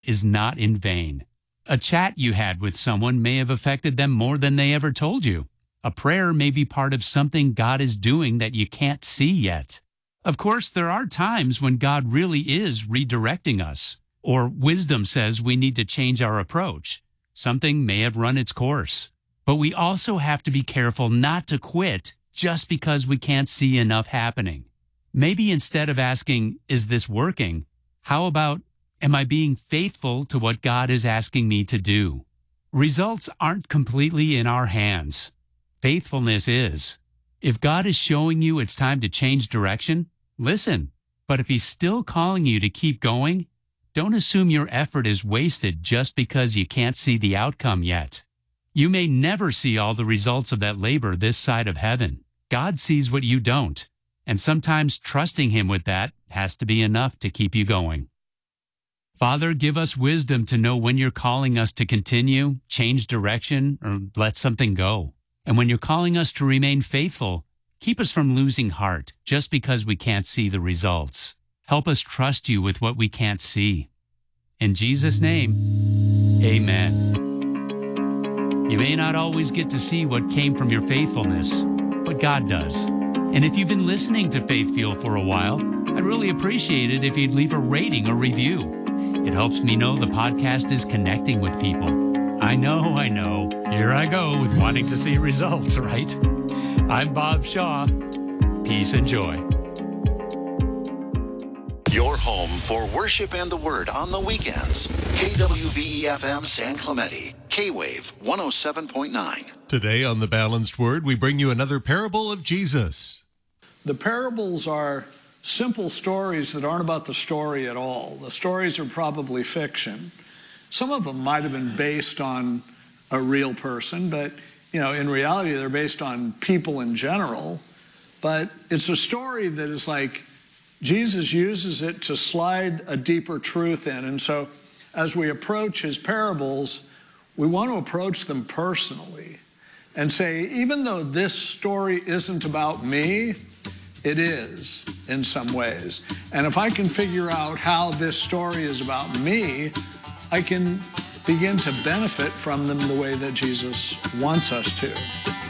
is not in vain. A chat you had with someone may have affected them more than they ever told you. A prayer may be part of something God is doing that you can't see yet. Of course, there are times when God really is redirecting us, or wisdom says we need to change our approach. Something may have run its course. But we also have to be careful not to quit just because we can't see enough happening. Maybe instead of asking, is this working? How about, am I being faithful to what God is asking me to do? Results aren't completely in our hands. Faithfulness is. If God is showing you it's time to change direction, listen. But if He's still calling you to keep going, don't assume your effort is wasted just because you can't see the outcome yet. You may never see all the results of that labor this side of heaven. God sees what you don't, and sometimes trusting Him with that has to be enough to keep you going. Father, give us wisdom to know when you're calling us to continue, change direction, or let something go. And when you're calling us to remain faithful, keep us from losing heart just because we can't see the results. Help us trust you with what we can't see. In Jesus' name, amen. You may not always get to see what came from your faithfulness, but God does. And if you've been listening to Faith Fuel for a while, I'd really appreciate it if you'd leave a rating or review. It helps me know the podcast is connecting with people. I know. Here I go with wanting to see results, right? I'm Bob Shaw. Peace and joy. Your home for worship and the Word on the weekends. KWVE-FM San Clemente. K-Wave 107.9. Today on The Balanced Word, we bring you another parable of Jesus. The parables are simple stories that aren't about the story at all. The stories are probably fiction. Some of them might have been based on a real person, but in reality, they're based on people in general. But it's a story that is like Jesus uses it to slide a deeper truth in. And so as we approach His parables, we want to approach them personally and say, even though this story isn't about me, it is in some ways. And if I can figure out how this story is about me, I can begin to benefit from them the way that Jesus wants us to.